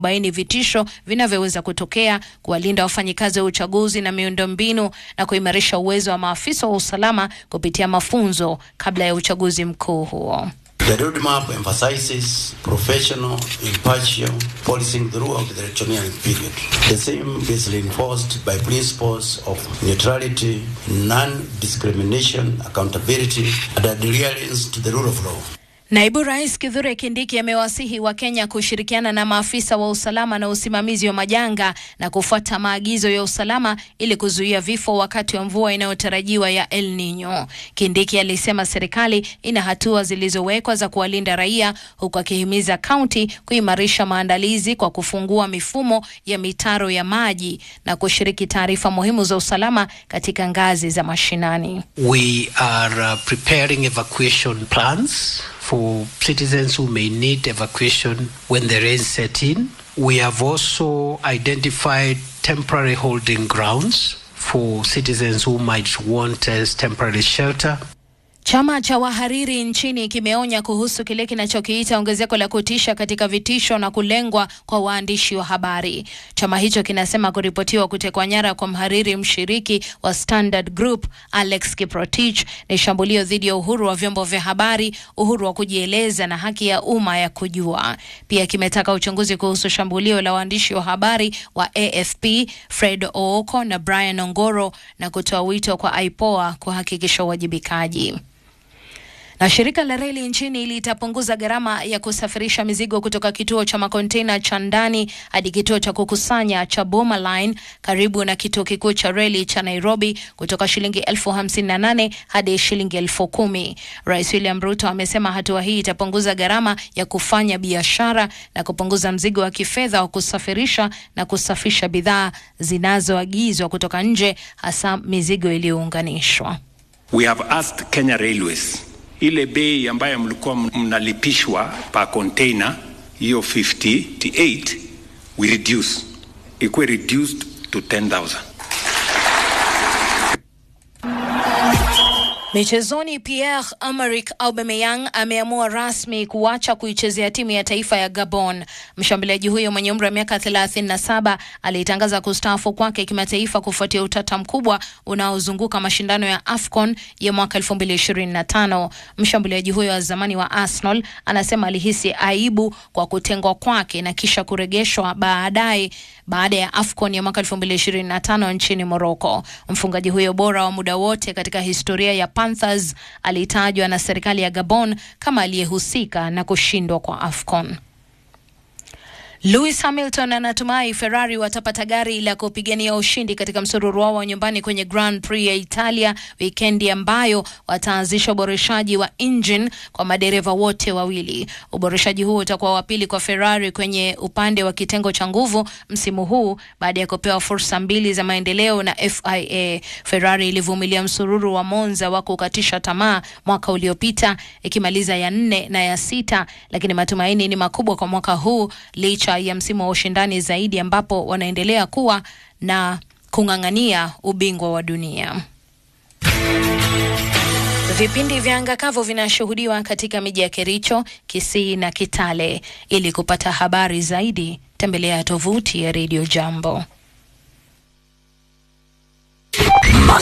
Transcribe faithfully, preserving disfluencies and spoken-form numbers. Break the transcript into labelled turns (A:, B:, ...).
A: baini vitisho vinavyoweza kutokea, kuwalinda wafanyikazi wa uchaguzi na miundombinu na kuimarisha uwezo wa maafisa wa usalama kupitia mafunzo kabla ya uchaguzi mkuu huo.
B: The roadmap emphasizes professional, impartial policing throughout the electioneering period. The same is reinforced by principles of neutrality, non-discrimination, accountability, and adherence to the rule of law.
A: Naibu Rais Kithure Kindiki amewasihi wa Kenya kushirikiana na maafisa wa usalama na usimamizi wa majanga na kufuata maagizo ya usalama ili kuzuia vifo wakati wa mvua inayotarajiwa ya El Nino. Kindiki alisema serikali ina hatua zilizowekwa za kuwalinda raia, huku akihimiza kaunti kuimarisha maandalizi kwa kufungua mifumo ya mitaro ya maji na kushiriki taarifa muhimu za usalama katika ngazi za mashinani.
C: We are uh, preparing evacuation plans for citizens who may need evacuation when the rain set in. We have also identified temporary holding grounds for citizens who might want as temporary shelter.
A: Chama cha wahariri nchini kimeonya kuhusu kile kinachokiita ongezeko la kutisha katika vitisho na kulengwa kwa waandishi wa habari. Chama hicho kinasema kuripotiwa kutekwa nyara kwa mhariri mshiriki wa Standard Group Alex Kiprotich ni shambulio dhidi ya uhuru wa vyombo vya habari, uhuru wa kujieleza na haki ya umma ya kujua. Pia kimetaka uchunguzi kuhusu shambulio la waandishi wa habari wa A F P Fred Ooko na Brian Ongoro na kutoa wito kwa I P O A kuhakikisha uwajibikaji. Na shirika la reli nchini litapunguza gharama ya kusafirisha mizigo kutoka kituo cha makontena cha ndani hadi kituo cha kukusanya cha Boma Line karibu na kituo kikuu cha reli cha Nairobi kutoka shilingi elfu hamsini na nane hadi shilingi elfu kumi. Rais William Ruto amesema hatua hii itapunguza gharama ya kufanya biashara na kupunguza mzigo wa kifedha wa kusafirisha na kusafisha bidhaa zinazoagizwa kutoka nje, hasa mizigo iliyounganishwa.
D: We have asked Kenya Railways, ile bei ambayo mlikuwa mnalipishwa per container hiyo fifty-eight, we reduce. Ikuwe reduced to ten thousand.
A: Michezoni, Pierre-Emerick Aubameyang ameamua rasmi kuacha kuichezea timu ya taifa ya Gabon. Mshambuliaji huyo mwenye umri wa miaka thelathini na saba alitangaza kustaafu kwake kimataifa kufuatia utata mkubwa unaozunguka mashindano ya AFCON ya mwaka elfu mbili ishirini na tano. Mshambuliaji huyo wa zamani wa Arsenal anasema alihisi aibu kwa kutengwa kwake na kisha kurejeshwa baadaye baada ya AFCON ya mwaka elfu mbili ishirini na tano nchini Morocco. Mfungaji huyo bora wa muda wote katika historia ya Panthers alitajwa na serikali ya Gabon kama aliyehusika na kushindwa kwa AFCON. Lewis Hamilton anatumai Ferrari watapata gari la kupigania ushindi katika msururu wao wa nyumbani kwenye Grand Prix ya Italia weekendi ambayo wataanzisha uboreshaji wa engine kwa madereva wote wawili. Uboreshaji huu utakuwa wa pili kwa Ferrari kwenye upande wa kitengo cha nguvu msimu huu baada ya kupewa fursa mbili za maendeleo na F I A. Ferrari ilivumilia msururu wa Monza wa kukatisha tamaa mwaka uliopita ikimaliza ya nne na ya sita, lakini matumaini ni makubwa kwa mwaka huu licha ya msimu wa ushindani zaidi ambapo wanaendelea kuwa na kung'ang'ania ubingwa wa dunia. Vipindi vya anga kavu vinashuhudiwa katika miji ya Kericho, Kisii na Kitale. Ili kupata habari zaidi, tembelea tovuti ya Radio Jambo.